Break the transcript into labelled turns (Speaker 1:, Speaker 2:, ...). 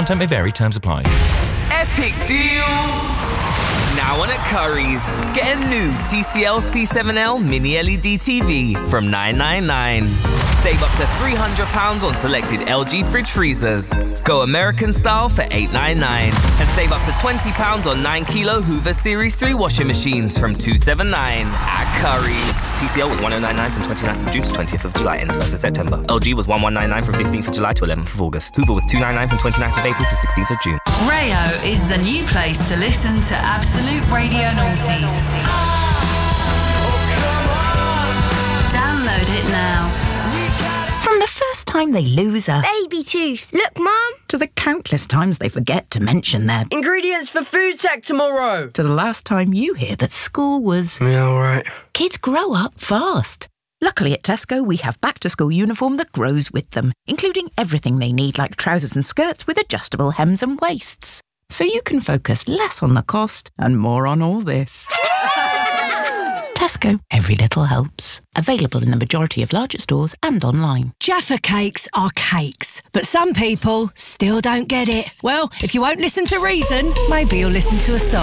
Speaker 1: Content may vary. Terms apply.
Speaker 2: Epic deals! Now on at Currys. Get a new TCL C7L Mini LED TV from $999. Save up to £300 on selected LG fridge freezers. Go American style for $899. And save up to £20 on 9kg Hoover Series 3 washing machines from $279 at Currys. TCL was $1099 from 29th of June to 20th of July, ends 1st of September. LG was $1199 from 15th of July to 11th of August. Hoover was $299 from 29th of April to 16th of June.
Speaker 3: Rayo is the new place to listen to Absolute Radio Noughties. Download it now.
Speaker 4: From the first time they lose a
Speaker 5: baby tooth. Look, Mum.
Speaker 4: To the countless times they forget to mention their
Speaker 6: ingredients for food tech tomorrow.
Speaker 4: To the last time you hear that school was...
Speaker 6: Yeah, all right.
Speaker 4: Kids grow up fast. Luckily at Tesco, we have back-to-school uniform that grows with them, including everything they need, like trousers and skirts with adjustable hems and waists. So you can focus less on the cost and more on all this. Tesco, every little helps. Available in the majority of larger stores and online.
Speaker 7: Jaffa cakes are cakes, but some people still don't get it. Well, if you won't listen to reason, maybe you'll listen to a song.